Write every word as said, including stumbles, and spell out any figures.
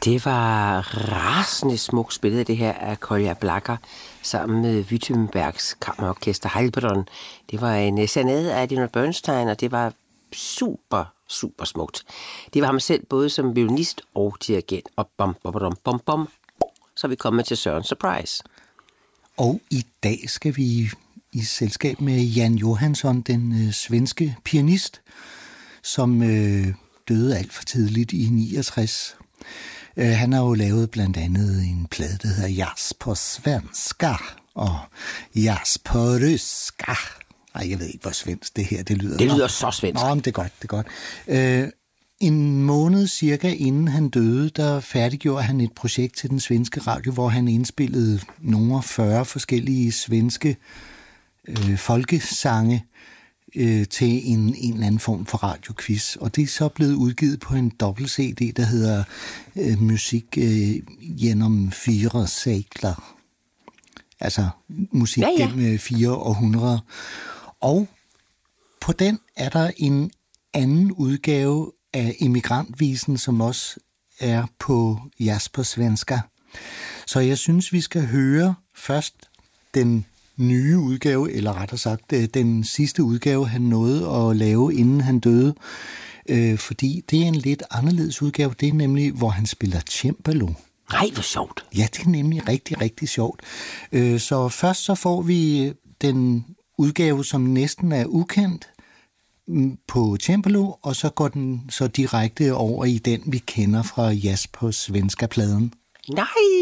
Det var rasende smukt spillet, det her af Kolja Blacker, sammen med Württembergs kammerorkester Heilbronn. Det var en serenade af Leonard Bernstein, og det var super, super smukt. Det var ham selv, både som violinist og dirigent. Og bom, bom, bom, bom, bom. Så er vi kommet til Søren Surprise. Og i dag skal vi i selskab med Jan Johansson, den øh, svenske pianist, som øh, døde alt for tidligt i niogtres. Øh, han har jo lavet blandt andet en plade, der hedder Jazz på svenska og Jazz på ryska. Ej, jeg ved ikke, hvor svensk det her det lyder. Det lyder så svensk. Nå, men det er godt, det er godt. Øh, en måned cirka inden han døde, der færdiggjorde han et projekt til den svenske radio, hvor han indspillede nogle fyrre forskellige svenske øh, folkesange øh, til en, en eller anden form for radioquiz. Og det er så blevet udgivet på en dobbelt-C D, der hedder øh, Musik øh, gennem fire sekler. Altså musik ja, ja. gennem fire århundreder. Og på den er der en anden udgave af Emigrant-visen, som også er på Jazz på svenska. Så jeg synes, vi skal høre først den nye udgave, eller rettere sagt, den sidste udgave, han nåede at lave, inden han døde. Fordi det er en lidt anderledes udgave. Det er nemlig, hvor han spiller cembalo. Nej, hvor sjovt. Ja, det er nemlig rigtig, rigtig sjovt. Så først så får vi den udgave, som næsten er ukendt, på cembalo, og så går den så direkte over i den, vi kender fra Jazz på svenska-pladen. Nej!